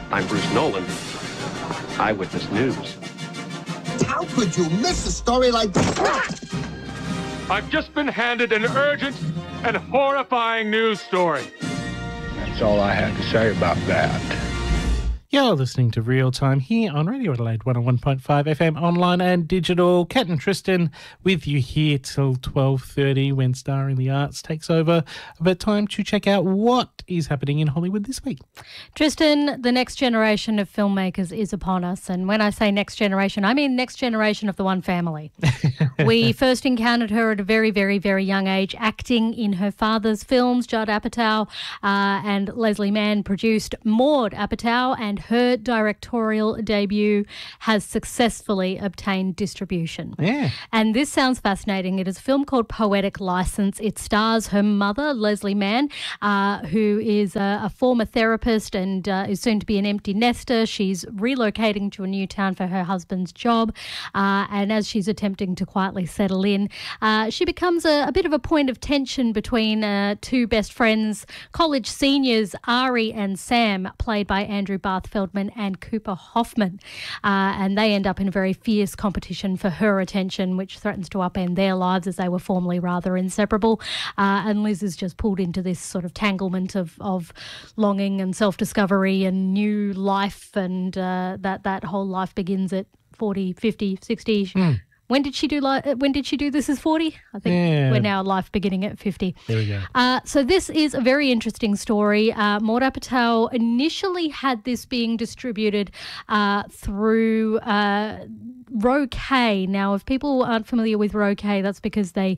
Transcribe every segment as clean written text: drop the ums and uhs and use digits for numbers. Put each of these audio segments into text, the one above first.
I'm Bruce Nolan, Eyewitness News. How could you miss a story like that? I've just been handed an urgent and horrifying news story. That's all I had to say about that. You're listening to Real Time here on Radio Adelaide 101.5 FM online and digital. Kat and Tristan with you here till 12:30 when Star in the Arts takes over. But time to check out what is happening in Hollywood this week. Tristan, the next generation of filmmakers is upon us. And when I say next generation, I mean next generation of the one family. We first encountered her at a very, very, very young age, acting in her father's films. Judd Apatow and Leslie Mann produced Maud Apatow, and her directorial debut has successfully obtained distribution. Yeah. And this sounds fascinating. It is a film called Poetic License. It stars her mother, Leslie Mann, who is a former therapist and is soon to be an empty nester. She's relocating to a new town for her husband's job. And as she's attempting to quietly settle in, she becomes a bit of a point of tension between two best friends, college seniors, Ari and Sam, played by Andrew Barth Feldman and Cooper Hoffman. And they end up in a very fierce competition for her attention, which threatens to upend their lives as they were formerly rather inseparable. And Liz is just pulled into this sort of tanglement of longing and self-discovery and new life, and that whole life begins at 40, 50, 60. When did she do This Is 40? I think we're now life beginning at 50. There we go. So this is a very interesting story. Maud Apatow initially had this being distributed through Roe-K. Now, if people aren't familiar with Roe-K, that's because they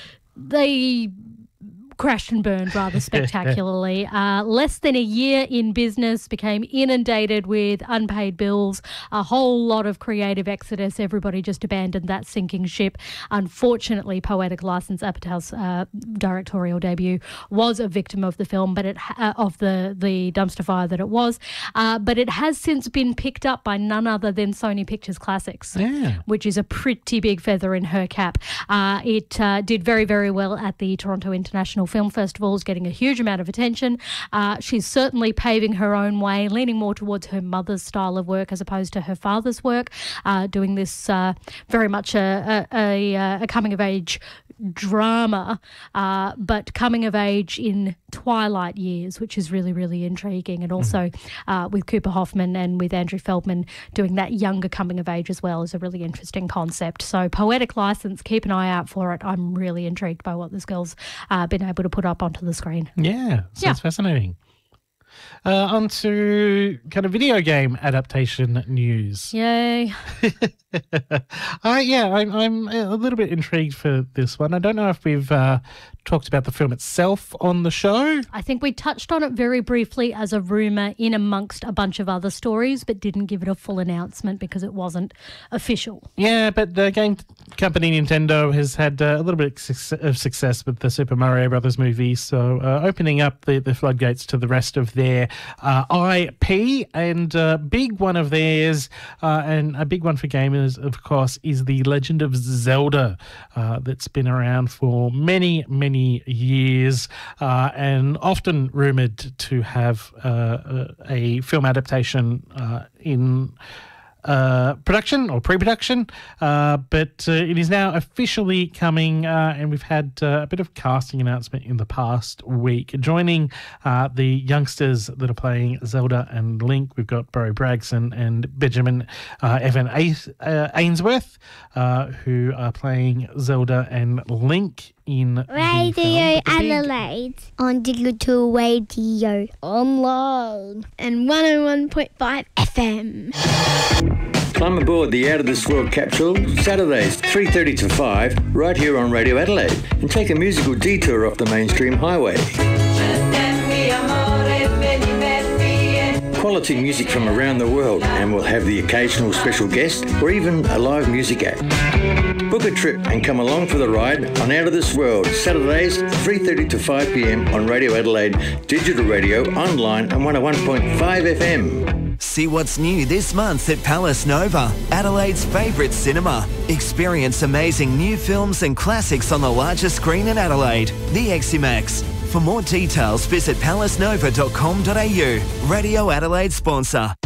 crashed and burned rather spectacularly. Less than a year in business, became inundated with unpaid bills, a whole lot of creative exodus. Everybody just abandoned that sinking ship. Unfortunately, Poetic License, Apatow's directorial debut, was a victim of the film, but of the dumpster fire that it was. But it has since been picked up by none other than Sony Pictures Classics, which is a pretty big feather in her cap. It did very, very well at the Toronto International Film Festivals, getting a huge amount of attention. She's certainly paving her own way, leaning more towards her mother's style of work as opposed to her father's work, doing this very much a coming-of-age drama, but coming of age in twilight years, which is really, really intriguing. And also with Cooper Hoffman and with Andrew Feldman doing that younger coming of age as well is a really interesting concept. So Poetic License, keep an eye out for it. I'm really intrigued by what this girl's been able to put up onto the screen. Yeah, sounds fascinating. On to kind of video game adaptation news. Yay. I'm a little bit intrigued for this one. I don't know if we've talked about the film itself on the show. I think we touched on it very briefly as a rumour in amongst a bunch of other stories, but didn't give it a full announcement because it wasn't official. Yeah, but the game company Nintendo has had a little bit of success with the Super Mario Brothers movie, so opening up the floodgates to the rest of their IP, and a big one of theirs, and a big one for gamers, of course, is The Legend of Zelda, that's been around for many, many years, and often rumoured to have a film adaptation in production or pre-production, but it is now officially coming, and we've had a bit of casting announcement in the past week. Joining the youngsters that are playing Zelda and Link, we've got Beau Bragson and Benjamin Evan Ainsworth, who are playing Zelda and Link in Radio Adelaide on digital radio online and 101.5 FM. Climb aboard the Out of This World capsule Saturdays 3:30 to 5 right here on Radio Adelaide and take a musical detour off the mainstream highway. Quality music from around the world, and we'll have the occasional special guest or even a live music act. Book a trip and come along for the ride on Out of This World, Saturdays 3:30 to 5 p.m. on Radio Adelaide, digital radio, online and 101.5 FM. See what's new this month at Palace Nova, Adelaide's favourite cinema. Experience amazing new films and classics on the largest screen in Adelaide, the Eximax. For more details, visit palacenova.com.au. Radio Adelaide sponsor.